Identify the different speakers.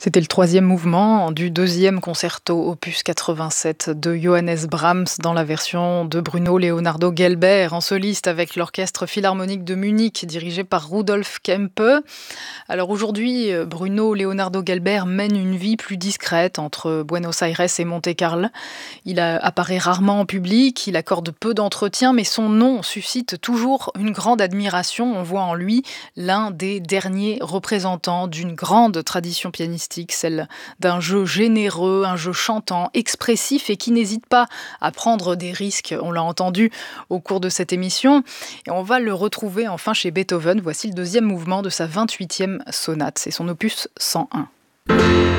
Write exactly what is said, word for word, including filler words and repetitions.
Speaker 1: C'était le troisième mouvement du deuxième concerto opus quatre-vingt-sept de Johannes Brahms dans la version de Bruno Leonardo Gelber en soliste avec l'Orchestre Philharmonique de Munich dirigé par Rudolf Kempe. Alors aujourd'hui, Bruno Leonardo Gelber mène une vie plus discrète entre Buenos Aires et Monte-Carlo. Il a- apparaît rarement en public, il accorde peu d'entretien, mais son nom suscite toujours une grande admiration. On voit en lui l'un des derniers représentants d'une grande tradition pianistique, celle d'un jeu généreux, un jeu chantant, expressif et qui n'hésite pas à prendre des risques. On l'a entendu au cours de cette émission. Et on va le retrouver enfin chez Beethoven. Voici le deuxième mouvement de sa vingt-huitième sonate. C'est son opus cent un.